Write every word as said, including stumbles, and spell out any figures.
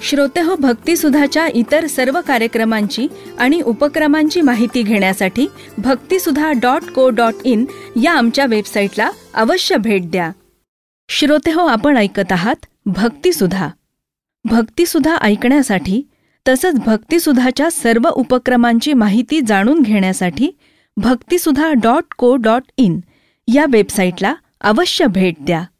श्रोतेहो, भक्तिसुधाच्या इतर सर्व कार्यक्रमांची आणि उपक्रमांची माहिती घेण्यासाठी भक्तिसुधा डॉट को डॉट इन या आमच्या वेबसाईटला अवश्य भेट द्या. श्रोतेहो, आपण ऐकत आहात भक्तिसुधा. भक्तिसुधा ऐकण्यासाठी तसंच भक्तिसुधाच्या सर्व उपक्रमांची माहिती जाणून घेण्यासाठी भक्तिसुधा डॉट को डॉट इन या वेबसाईटला अवश्य भेट द्या.